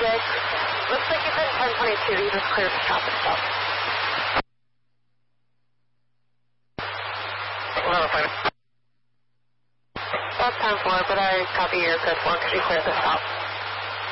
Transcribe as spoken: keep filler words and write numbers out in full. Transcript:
six. Looks like you've been ten twenty-two. You just cleared the stop and stop. Well, fine. That's ten four, but I copy your good one because you cleared the stop.